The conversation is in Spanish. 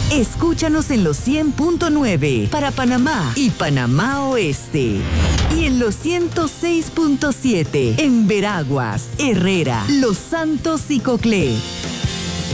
Escúchanos en los 100.9 para Panamá y Panamá Oeste. Y en los 106.7 en Veraguas, Herrera, Los Santos y Coclé.